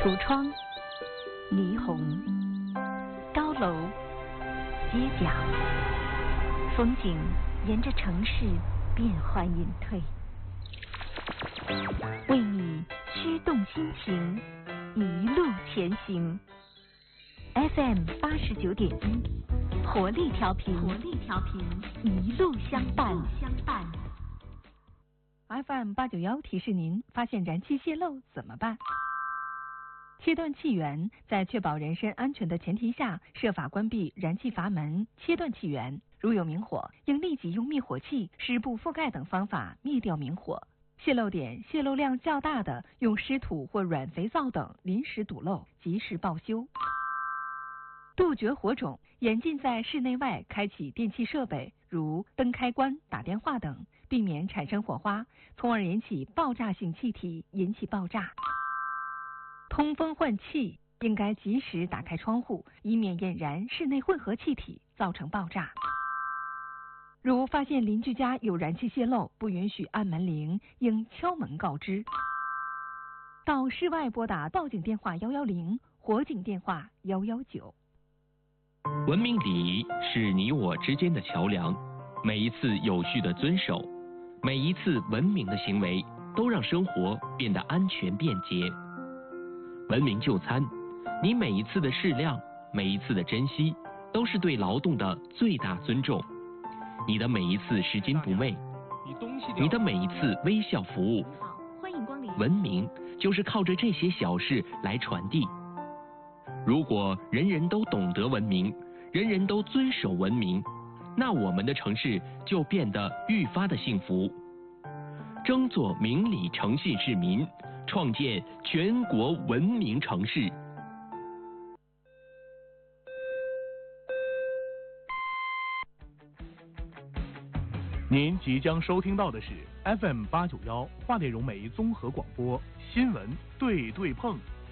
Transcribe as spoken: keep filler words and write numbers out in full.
橱窗、霓虹、高楼、街角，风景沿着城市变幻隐退，为你驱动心情，一路前行。F M 八十九点一，活力调频，活力调频，一路相伴，相伴。 F M 八九幺提示您：发现燃气泄漏怎么办？切断气源，在确保人身安全的前提下，设法关闭燃气阀门，切断气源。如有明火，应立即用灭火器、湿布覆盖等方法灭掉明火。泄漏点泄漏量较大的，用湿土或软肥皂等临时堵漏，及时报修。杜绝火种，严禁在室内外开启电器设备，如灯开关、打电话等，避免产生火花，从而引起爆炸性气体，引起爆炸。通风换气，应该及时打开窗户，以免引燃室内混合气体，造成爆炸。如发现邻居家有燃气泄漏，不允许按门铃，应敲门告知。到室外拨打报警电话一一零，火警电话一一九。 文明礼仪是你我之间的桥梁，每一次有序的遵守，每一次文明的行为，都让生活变得安全便捷。文明就餐，你每一次的适量，每一次的珍惜，都是对劳动的最大尊重。你的每一次拾金不昧，你的每一次微笑服务， 欢迎光临。 文明就是靠着这些小事来传递。如果人人都懂得文明，人人都遵守文明，那我们的城市就变得愈发的幸福。争做明理诚信市民，创建全国文明城市。 您即将收听到的是 F M 八九幺华电融媒综合广播新闻对对碰。